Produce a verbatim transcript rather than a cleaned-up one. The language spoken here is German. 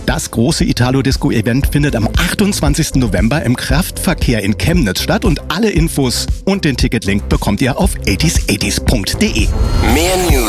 Das große Italo-Disco-Event findet am achtundzwanzigsten November im Kraftverkehr in Chemnitz statt und alle Infos und den Ticketlink bekommt ihr auf achtzig achtzig punkt de. Mehr News